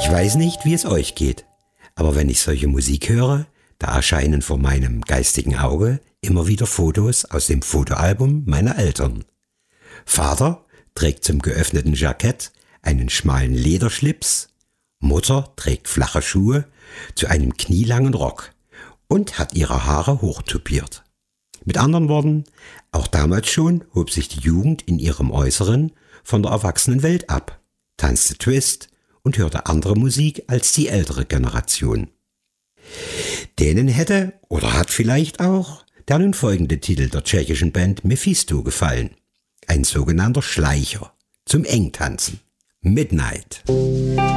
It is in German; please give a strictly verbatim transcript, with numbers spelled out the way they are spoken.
Ich weiß nicht, wie es euch geht, aber wenn ich solche Musik höre, da erscheinen vor meinem geistigen Auge immer wieder Fotos aus dem Fotoalbum meiner Eltern. Vater trägt zum geöffneten Jackett einen schmalen Lederschlips, Mutter trägt flache Schuhe zu einem knielangen Rock und hat ihre Haare hochtupiert. Mit anderen Worten, auch damals schon hob sich die Jugend in ihrem Äußeren von der Erwachsenenwelt ab, tanzte Twist und hörte andere Musik als die ältere Generation. Denen hätte oder hat vielleicht auch der nun folgende Titel der tschechischen Band Mephisto gefallen. Ein sogenannter Schleicher zum Engtanzen. Midnight.